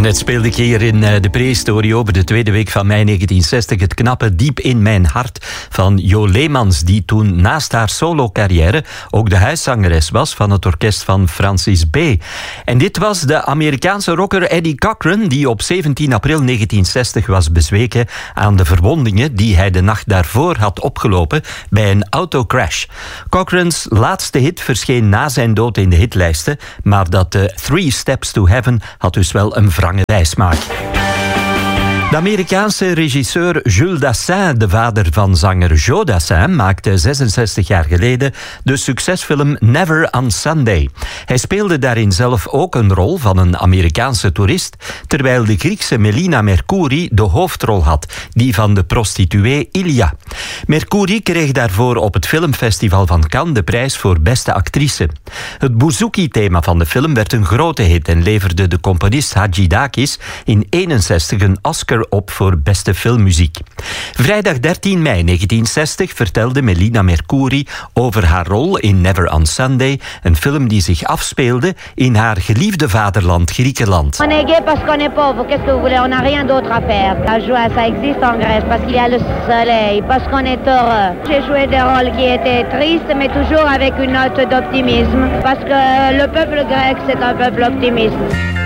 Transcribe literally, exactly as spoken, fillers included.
het speelde ik hier in de prehistorie over de tweede week van mei negentien zestig. Het knappe Diep in mijn hart van Jo Leemans, die toen naast haar solo-carrière ook de huiszangeres was van het orkest van Francis B. En dit was de Amerikaanse rocker Eddie Cochran, die op zeventien april negentien zestig was bezweken aan de verwondingen die hij de nacht daarvoor had opgelopen bij een autocrash. Cochrans laatste hit verscheen na zijn dood in de hitlijsten, maar dat uh, Three Steps to Heaven had dus wel een wrange bijsmaak. De Amerikaanse regisseur Jules Dassin, de vader van zanger Joe Dassin, maakte zesenzestig jaar geleden de succesfilm Never on Sunday. Hij speelde daarin zelf ook een rol van een Amerikaanse toerist, terwijl de Griekse Melina Mercouri de hoofdrol had, die van de prostituee Ilia. Mercouri kreeg daarvoor op het filmfestival van Cannes de prijs voor beste actrice. Het bouzouki-thema van de film werd een grote hit en leverde de componist Hadjidakis in eenenzestig een Oscar op voor beste filmmuziek. Vrijdag dertien mei negentien zestig vertelde Melina Mercouri over haar rol in Never on Sunday, een film die zich afspeelde in haar geliefde vaderland Griekenland. On est gay parce qu'on est pauvre, qu'est-ce que vous voulez, on n'a rien d'autre à faire. La joie, ça existe en Grèce parce qu'il y a le soleil, parce qu'on est heureux. J'ai joué des rôles qui étaient tristes, mais toujours avec une note d'optimisme, parce que le peuple grec, c'est un peuple optimiste.